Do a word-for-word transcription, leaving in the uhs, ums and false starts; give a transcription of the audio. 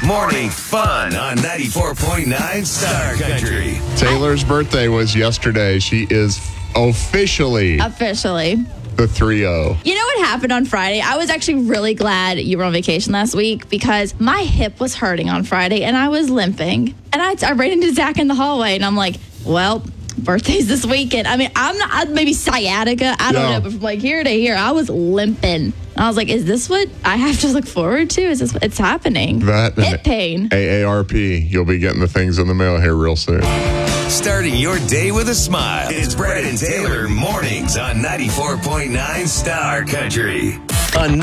Morning fun on ninety-four point nine Star Country. Taylor's birthday was yesterday. She is officially Officially. the three oh. You know what happened on Friday? I was actually really glad you were on vacation last week because my hip was hurting on Friday and I was limping. And I, I ran into Zach in the hallway and I'm like, well, birthday's this weekend. I mean, I'm not, maybe sciatica. I don't Yeah. know. But from like here to here, I was limping. And I was like, is this what I have to look forward to? Is this what it's happening? That and Hip pain. A A R P. You'll be getting the things in the mail here real soon. Starting your day with a smile. It's Brad and Taylor mornings on ninety-four point nine Star Country. On